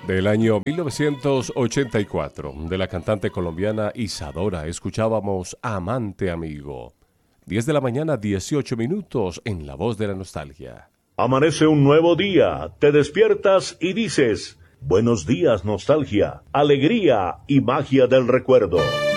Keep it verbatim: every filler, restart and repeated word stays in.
Del año mil novecientos ochenta y cuatro, de la cantante colombiana Isadora, escuchábamos Amante Amigo. diez de la mañana, dieciocho minutos, en La Voz de la Nostalgia. Amanece un nuevo día, te despiertas y dices, buenos días nostalgia, alegría y magia del recuerdo.